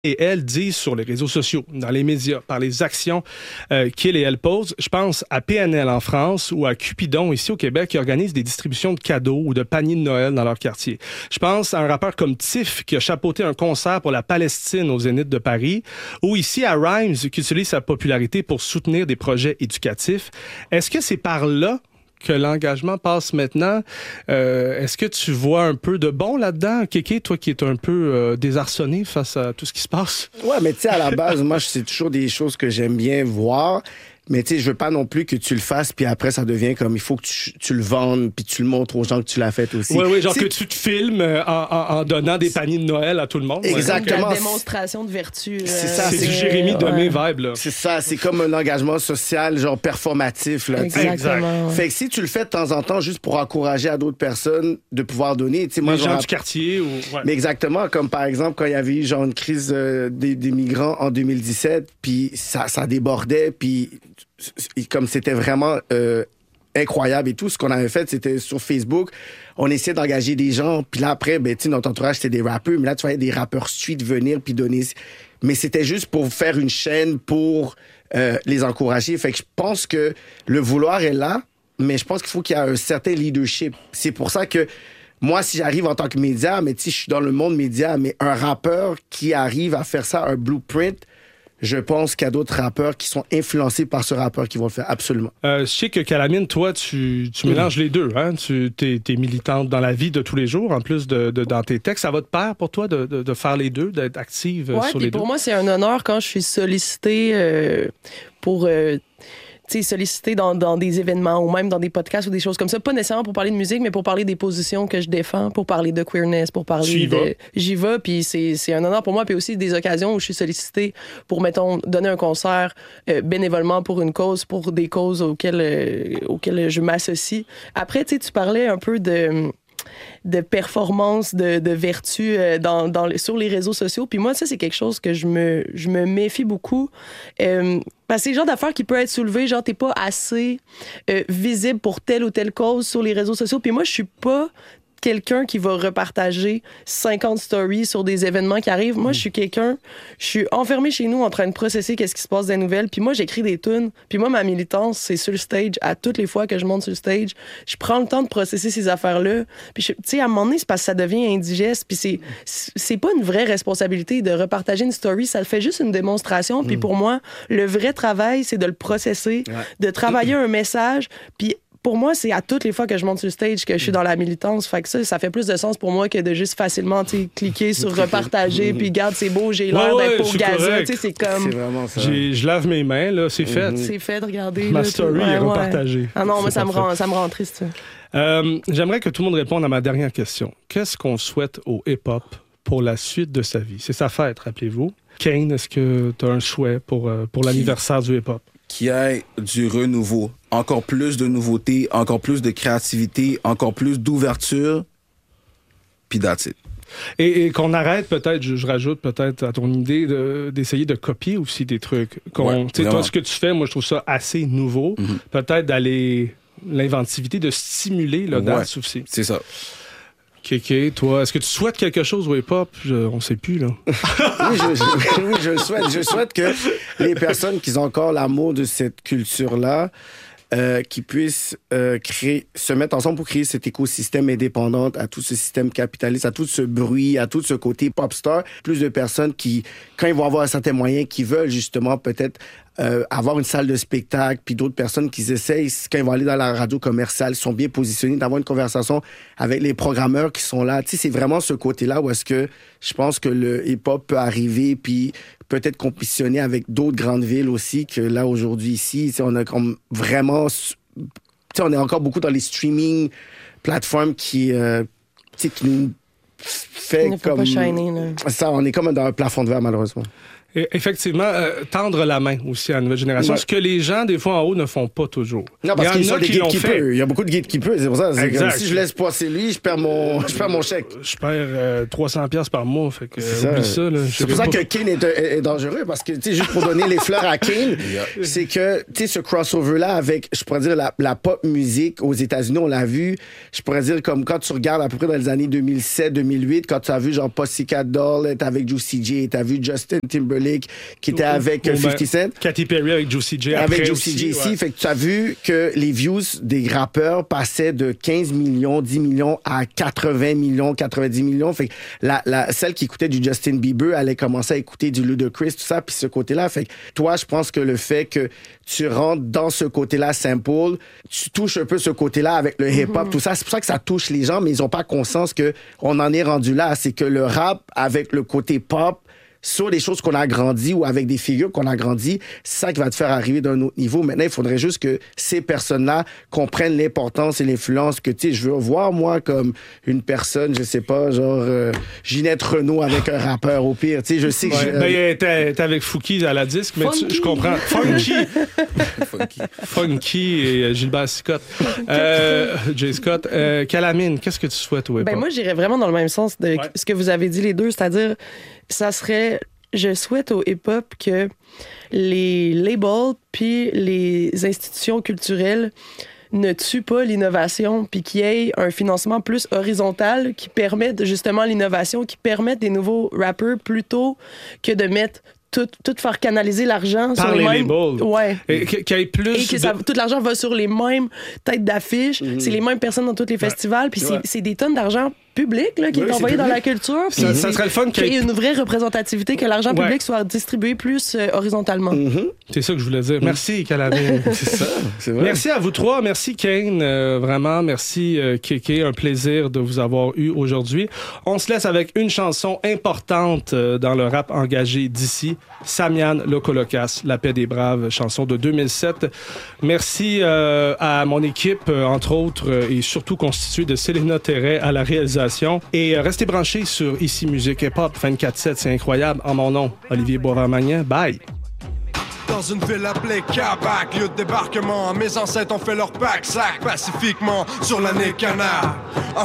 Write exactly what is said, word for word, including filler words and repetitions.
et elle disent sur les réseaux sociaux, dans les médias, par les actions euh, qu'ils et elles posent. Je pense à P N L en France ou à Cupidon ici au Québec qui organisent des distributions de cadeaux ou de paniers de Noël dans leur quartier. Je pense à un rappeur comme Tiff qui a chapeauté un concert pour la Palestine au Zénith de Paris ou ici à Rhymes qui utilise sa popularité pour soutenir des projets éducatifs. Est-ce que c'est par là que l'engagement passe maintenant? Euh, est-ce que tu vois un peu de bon là-dedans? Kéké, toi qui es un peu euh, désarçonné face à tout ce qui se passe. Ouais, mais tu sais, à la base, moi, c'est toujours des choses que j'aime bien voir. Mais tu sais, je veux pas non plus que tu le fasses, puis après, ça devient comme, il faut que tu, tu le vendes, puis tu le montres aux gens que tu l'as fait aussi. Oui, oui, genre c'est... que tu te filmes en, en, en donnant des paniers de Noël à tout le monde. Exactement. La démonstration de vertu. Euh, c'est ça. C'est, c'est du Jérémy Demé ouais. vibe, là. C'est ça, c'est comme un engagement social, genre performatif, là. Exactement. Fait que si tu le fais de temps en temps juste pour encourager à d'autres personnes de pouvoir donner, tu sais, moi, les gens genre, du quartier ou... Ouais. Mais exactement, comme par exemple quand il y avait eu genre une crise euh, des, des migrants en deux mille dix-sept, puis ça, ça débordait, puis comme c'était vraiment euh, incroyable et tout, ce qu'on avait fait, c'était sur Facebook, on essayait d'engager des gens, puis là après, ben tu sais, notre entourage c'était des rappeurs, mais là tu voyais des rappeurs street venir puis donner, mais c'était juste pour faire une chaîne pour euh, les encourager. Fait que je pense que le vouloir est là, mais je pense qu'il faut qu'il y ait un certain leadership. C'est pour ça que moi, si j'arrive en tant que média, mais tu sais, je suis dans le monde média, mais un rappeur qui arrive à faire ça, un blueprint, je pense qu'il y a d'autres rappeurs qui sont influencés par ce rappeur qui vont le faire, absolument. Euh, je sais que Calamine, toi, tu, tu mélanges mmh. les deux. Hein? Tu es, es militante dans la vie de tous les jours, en plus de, de dans tes textes. Ça va de pair pour toi de, de, de faire les deux, d'être active ouais, sur les deux? Pour moi, c'est un honneur quand je suis sollicitée euh, pour... Euh, sollicité dans, dans des événements ou même dans des podcasts ou des choses comme ça. Pas nécessairement pour parler de musique, mais pour parler des positions que je défends, pour parler de queerness, pour parler J'y de... vais. J'y vais, puis c'est, c'est un honneur pour moi. Puis aussi des occasions où je suis sollicitée pour, mettons, donner un concert euh, bénévolement pour une cause, pour des causes auxquelles, euh, auxquelles je m'associe. Après, tu sais, tu parlais un peu de... de performance, de, de vertu euh, dans, dans, sur les réseaux sociaux. Puis moi, ça, c'est quelque chose que je me, je me méfie beaucoup. Euh, parce que c'est le genre d'affaires qui peut être soulevé, genre, t'es pas assez euh, visible pour telle ou telle cause sur les réseaux sociaux. Puis moi, je suis pas quelqu'un qui va repartager cinquante stories sur des événements qui arrivent. Moi, je suis quelqu'un, je suis enfermée chez nous en train de processer qu'est-ce qui se passe des nouvelles. Puis moi, j'écris des tunes. Puis moi, ma militance, c'est sur le stage. À toutes les fois que je monte sur le stage, je prends le temps de processer ces affaires-là. Puis tu sais, à un moment donné, c'est parce que ça devient indigeste. Puis c'est, c'est pas une vraie responsabilité de repartager une story. Ça fait juste une démonstration. Puis pour moi, le vrai travail, c'est de le processer, ouais. de travailler un message. Puis pour moi, c'est à toutes les fois que je monte sur le stage que je suis dans la militance. Fait que ça, ça fait plus de sens pour moi que de juste facilement cliquer sur repartager, puis regarde, c'est beau, j'ai l'air ouais, d'être ouais, pour Gaza. C'est comme... C'est vraiment ça. J'ai, je lave mes mains, là, c'est fait. C'est fait de regarder. Ma là, story ouais, est ouais. repartagée. Ah non, moi, ça me, parfait. rend, ça me rend triste. Euh, j'aimerais que tout le monde réponde à ma dernière question. Qu'est-ce qu'on souhaite au hip-hop pour la suite de sa vie? C'est sa fête, rappelez-vous. Kane, est-ce que tu as un souhait pour, euh, pour l'anniversaire du hip-hop? Qu'il y ait du renouveau. Encore plus de nouveautés, encore plus de créativité, encore plus d'ouverture, puis that's it. Et, et qu'on arrête peut-être, je, je rajoute peut-être à ton idée, de, d'essayer de copier aussi des trucs. Qu'on, ouais, toi, ce que tu fais, moi, je trouve ça assez nouveau. Mm-hmm. Peut-être d'aller... l'inventivité, de stimuler l'audace ouais, aussi. C'est ça. Kéké, toi, est-ce que tu souhaites quelque chose au hip-hop? Je, on ne sait plus, là. oui, je, je, oui, je le souhaite. Je souhaite que les personnes qui ont encore l'amour de cette culture-là, euh, qui puissent euh, créer, se mettre ensemble pour créer cet écosystème indépendant à tout ce système capitaliste, à tout ce bruit, à tout ce côté pop star. Plus de personnes qui, quand ils vont avoir un certain moyen, qui veulent justement peut-être euh, avoir une salle de spectacle, puis d'autres personnes qui essayent, quand ils vont aller dans la radio commerciale, sont bien positionnés, d'avoir une conversation avec les programmeurs qui sont là. Tu sais, c'est vraiment ce côté-là où est-ce que je pense que le hip-hop peut arriver, puis peut-être compétitionner avec d'autres grandes villes aussi, que là, aujourd'hui, ici, on a comme vraiment... On est encore beaucoup dans les streaming plateformes qui, euh, qui nous fait ne comme... Pas shiner, là. Ça, on est comme dans un plafond de verre, malheureusement. Et effectivement, euh, tendre la main aussi à la nouvelle génération, ouais. Ce que les gens, des fois, en haut, ne font pas toujours. Non, parce qu'il y a des gatekeepers. Il y a beaucoup de gatekeepers, c'est pour ça. C'est comme, si je laisse passer lui, je perds mon, je perds mon chèque. Je perds euh, trois cents dollars par mois, fait que c'est oublie ça. ça là, c'est pour ça pas... que Kane est, est, est dangereux, parce que, tu sais, juste pour donner les fleurs à Kane, yeah. c'est que, tu sais, ce crossover-là avec, je pourrais dire, la, la pop musique aux États-Unis, on l'a vu, je pourrais dire, comme quand tu regardes à peu près dans les années deux mille sept deux mille mille huit, quand tu as vu genre Pussycat Doll être avec Juicy J, tu as vu Justin Timberlake qui était avec euh, fifty Cent. Katy Perry avec Juicy J. Avec Juicy J ici. Ouais. Fait que tu as vu que les views des rappeurs passaient de quinze millions, dix millions à quatre-vingts millions, quatre-vingt-dix millions. Fait que la, la, celle qui écoutait du Justin Bieber allait commencer à écouter du Ludacris, tout ça, puis ce côté-là. Fait que toi, je pense que le fait que tu rentres dans ce côté-là simple, tu touches un peu ce côté-là avec le hip-hop, mm-hmm. tout ça. C'est pour ça que ça touche les gens, mais ils ont pas conscience que on en est rendu là. C'est que le rap, avec le côté pop, sur des choses qu'on a grandi ou avec des figures qu'on a grandi, c'est ça qui va te faire arriver d'un autre niveau. Maintenant, il faudrait juste que ces personnes-là comprennent l'importance et l'influence que, tu sais, je veux voir, moi, comme une personne, je sais pas, genre euh, Ginette Renault avec un rappeur, au pire. Tu sais, je sais que... Ouais, je, ben, t'es, t'es avec Fouki à la disque, mais tu, je comprends. Funky! Funky. Funky et Gilbert Scott. Euh, Jay Scott. Euh, Calamine, qu'est-ce que tu souhaites au hip-hop? Ben, moi, j'irais vraiment dans le même sens de ouais. ce que vous avez dit les deux, c'est-à-dire, ça serait... Je souhaite au hip-hop que les labels puis les institutions culturelles ne tuent pas l'innovation puis qu'il y ait un financement plus horizontal qui permette justement l'innovation, qui permette des nouveaux rappers plutôt que de mettre tout, tout faire canaliser l'argent par sur les, les mêmes... labels. Ouais. Et qu'il y ait plus Et que de... ça, tout l'argent va sur les mêmes têtes d'affiche. Mm-hmm. C'est les mêmes personnes dans tous les festivals. Puis ouais. c'est, c'est des tonnes d'argent public là, qui oui, est envoyé c'est dans la culture. Puis ça, ça serait le fun qu'il y ait une vraie représentativité, que l'argent ouais. public soit distribué plus euh, horizontalement. Mm-hmm. C'est ça que je voulais dire. Merci, Calamine. C'est ça, c'est vrai. Merci à vous trois. Merci, Kane. Euh, vraiment, merci, euh, Kéké. Un plaisir de vous avoir eu aujourd'hui. On se laisse avec une chanson importante euh, dans le rap engagé d'ici. Samian Lokolocas, La paix des braves, chanson de deux mille sept. Merci euh, à mon équipe, euh, entre autres, euh, et surtout constituée de Célina Terret à la réalisation. Et euh, restez branchés sur Ici Musique Hip Hop vingt-quatre sept. C'est incroyable. En mon nom, Olivier Boisvert-Magnan. Bye! Dans une ville appelée Québec, lieu de débarquement, mes ancêtres ont fait leur pack-sac pacifiquement sur l'année canard.